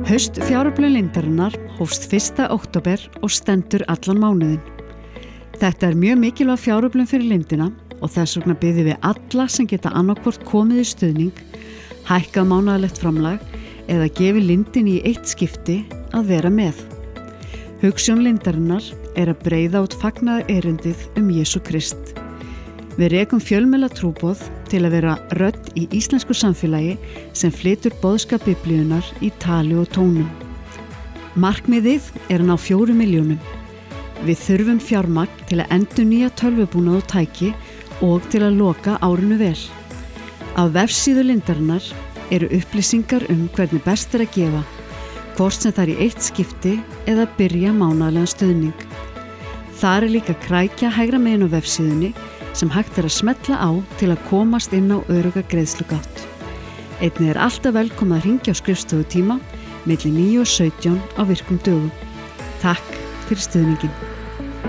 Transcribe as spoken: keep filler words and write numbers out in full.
Haust fjáröflun Lindarinnar hófst fyrsta október og stendur allan mánuðinn. Þetta er mjög mikilvæg fjáröflun fyrir Lindina og þess vegna biðjum við alla sem geta annarkvort komið í stuðning, hækkað mánaðarlegt framlag eða gefið Lindinni í eitt skipti að vera með. Hugsjón Lindarinnar er að breiða út fagnaðar erindið um Jesú Krist. Við rekum fjölmiðla trúboð til að vera rödd í íslensku samfélagi sem flytur boðskap Biblíunnar í tali og tónum. Markmiðið er að ná fjórum milljónum. Við þurfum fjármagn til að endurnýja tölvubúnað og tæki og til að loka árinu vel. Á vefsíðu Lindarinnar eru upplýsingar um hvernig best er að gefa, hvort sem það er í eitt skipti eða byrja mánaðarlegan stuðning. Þar er líka krækja hægra megin á vefsíðunni sem hægt er að smetla á til að komast inn á örugga greiðslugátt. Einnig er alltaf velkomið að hringja á skrifstofutíma milli níu og sautján á virkum dögum. Takk fyrir stuðninginn.